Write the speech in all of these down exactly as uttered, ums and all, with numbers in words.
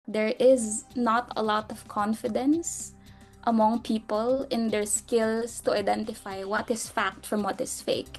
there is not a lot of confidence among people in their skills to identify what is fact from what is fake.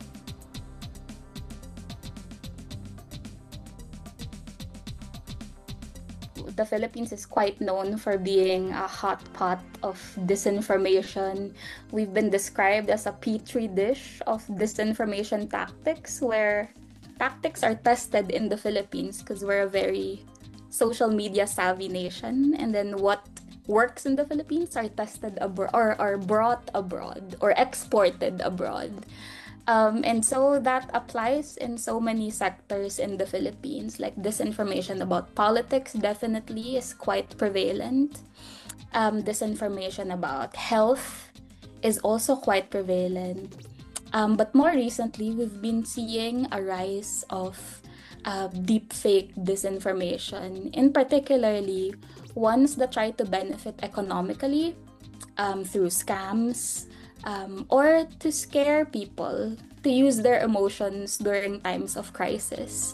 The Philippines is quite known for being a hot pot of disinformation. We've been described as a petri dish of disinformation tactics, where tactics are tested in the Philippines because we're a very social media savvy nation, and then what works in the Philippines are tested abroad or are brought abroad or exported abroad. Um, and so that applies in so many sectors in the Philippines. Like disinformation about politics definitely is quite prevalent. Um, disinformation about health is also quite prevalent. Um, but more recently, we've been seeing a rise of uh, deepfake disinformation, in particularly ones that try to benefit economically um, through scams, um, or to scare people to use their emotions during times of crisis.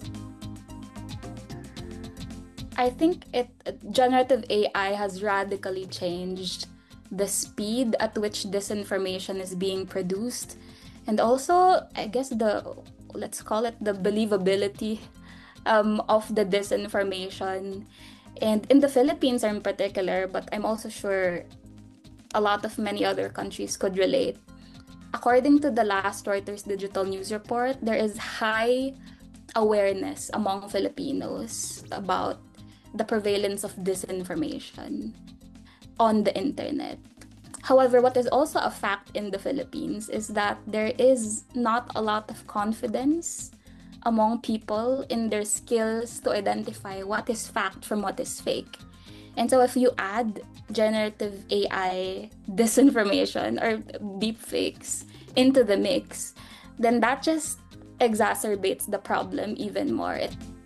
I think it generative A I has radically changed the speed at which disinformation is being produced, and also, I guess, the let's call it the believability um, of the disinformation. And in the Philippines in particular, but I'm also sure a lot of many other countries could relate. According to the last Reuters Digital News report, there is high awareness among Filipinos about the prevalence of disinformation on the internet. However, what is also a fact in the Philippines is that there is not a lot of confidence among people in their skills to identify what is fact from what is fake. And so if you add generative A I disinformation or deepfakes into the mix, then that just exacerbates the problem even more.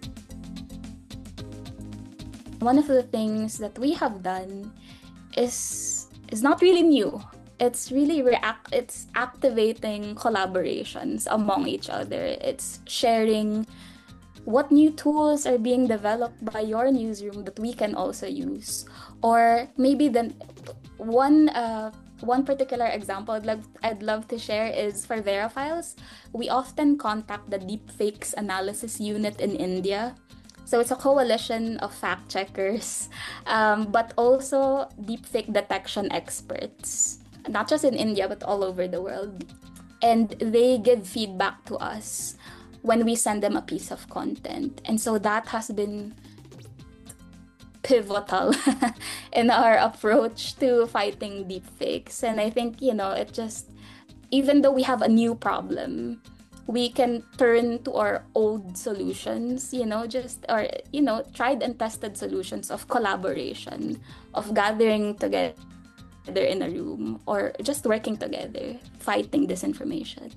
One of the things that we have done is is not really new. It's really react it's activating collaborations among each other. It's sharing what new tools are being developed by your newsroom that we can also use. Or maybe then one uh, one particular example I'd love, I'd love to share is for Verifiles. We often contact the Deepfakes Analysis Unit in India. So it's a coalition of fact checkers, um, but also deepfake detection experts, not just in India, but all over the world. And they give feedback to us when we send them a piece of content. And so that has been pivotal in our approach to fighting deepfakes. And I think, you know, it just, even though we have a new problem, we can turn to our old solutions, you know, just, or, you know, tried and tested solutions of collaboration, of gathering together in a room, or just working together, fighting disinformation.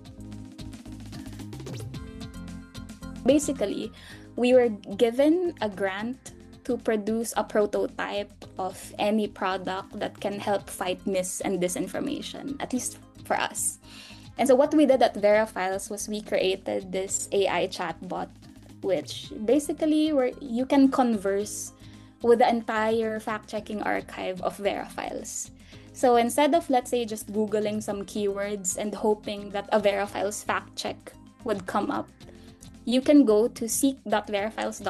Basically, we were given a grant to produce a prototype of any product that can help fight mis and disinformation, at least for us. And so what we did at Verifiles was we created this A I chatbot, which basically where you can converse with the entire fact-checking archive of Verifiles. So instead of, let's say, just Googling some keywords and hoping that a Verifiles fact check would come up, you can go to seek dot verifiles dot com